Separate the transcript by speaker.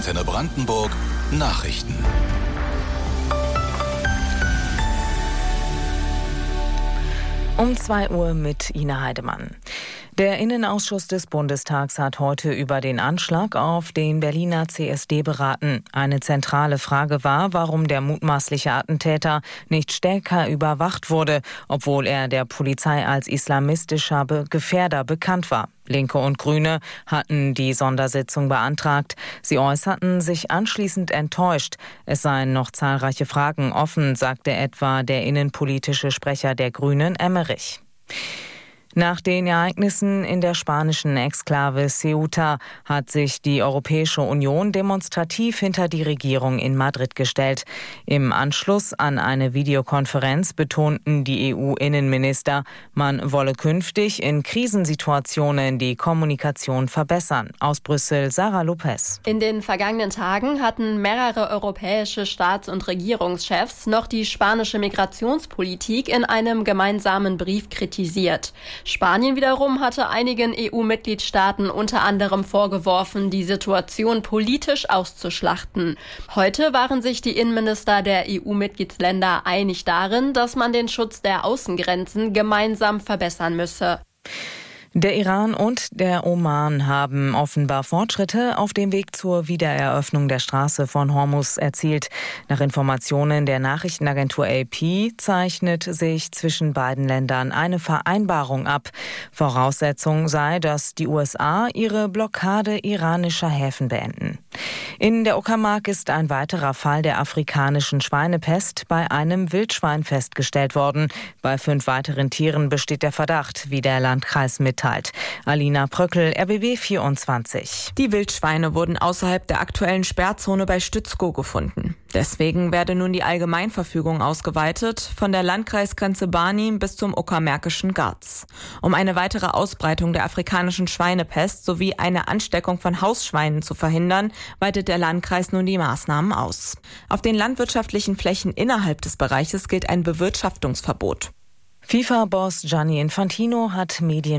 Speaker 1: Antenne Brandenburg Nachrichten.
Speaker 2: Um 2 Uhr mit Ina Heidemann. Der Innenausschuss des Bundestags hat heute über den Anschlag auf den Berliner CSD beraten. Eine zentrale Frage war, warum der mutmaßliche Attentäter nicht stärker überwacht wurde, obwohl er der Polizei als islamistischer Gefährder bekannt war. Linke und Grüne hatten die Sondersitzung beantragt. Sie äußerten sich anschließend enttäuscht. Es seien noch zahlreiche Fragen offen, sagte etwa der innenpolitische Sprecher der Grünen, Emmerich. Nach den Ereignissen in der spanischen Exklave Ceuta hat sich die Europäische Union demonstrativ hinter die Regierung in Madrid gestellt. Im Anschluss an eine Videokonferenz betonten die EU-Innenminister, man wolle künftig in Krisensituationen die Kommunikation verbessern. Aus Brüssel, Sarah Lopez.
Speaker 3: In den vergangenen Tagen hatten mehrere europäische Staats- und Regierungschefs noch die spanische Migrationspolitik in einem gemeinsamen Brief kritisiert. Spanien wiederum hatte einigen EU-Mitgliedstaaten unter anderem vorgeworfen, die Situation politisch auszuschlachten. Heute waren sich die Innenminister der EU-Mitgliedsländer einig darin, dass man den Schutz der Außengrenzen gemeinsam verbessern müsse.
Speaker 2: Der Iran und der Oman haben offenbar Fortschritte auf dem Weg zur Wiedereröffnung der Straße von Hormuz erzielt. Nach Informationen der Nachrichtenagentur AP zeichnet sich zwischen beiden Ländern eine Vereinbarung ab. Voraussetzung sei, dass die USA ihre Blockade iranischer Häfen beenden. In der Uckermark ist ein weiterer Fall der afrikanischen Schweinepest bei einem Wildschwein festgestellt worden. Bei 5 weiteren Tieren besteht der Verdacht, wie der Landkreis mitteilt. Alina Pröckel, RBB 24.
Speaker 4: Die Wildschweine wurden außerhalb der aktuellen Sperrzone bei Stützkow gefunden. Deswegen werde nun die Allgemeinverfügung ausgeweitet, von der Landkreisgrenze Barnim bis zum Uckermärkischen Garz. Um eine weitere Ausbreitung der afrikanischen Schweinepest sowie eine Ansteckung von Hausschweinen zu verhindern, weitet der Landkreis nun die Maßnahmen aus. Auf den landwirtschaftlichen Flächen innerhalb des Bereiches gilt ein Bewirtschaftungsverbot.
Speaker 2: FIFA-Boss Gianni Infantino hat Medien